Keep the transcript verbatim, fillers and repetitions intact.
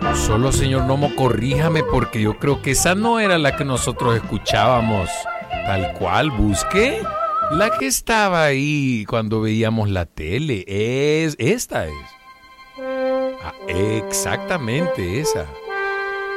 Solo, señor Nomo, corríjame porque yo creo que esa no era la que nosotros escuchábamos. Tal cual, busque. La que estaba ahí cuando veíamos la tele. Es, esta es. Ah, exactamente esa.